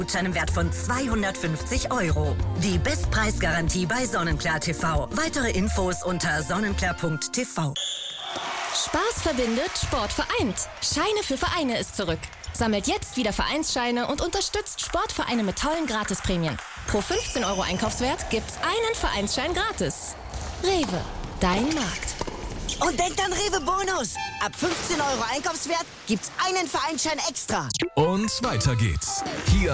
Gutschein im Wert von 250 €. Die Bestpreisgarantie bei Sonnenklar TV. Weitere Infos unter sonnenklar.tv. Spaß verbindet, Sport vereint. Scheine für Vereine ist zurück. Sammelt jetzt wieder Vereinsscheine und unterstützt Sportvereine mit tollen Gratisprämien. Pro 15 € Einkaufswert gibt's einen Vereinsschein gratis. Rewe, dein Markt. Und denkt an Rewe Bonus. Ab 15 € Einkaufswert gibt's einen Vereinsschein extra. Und weiter geht's. Hier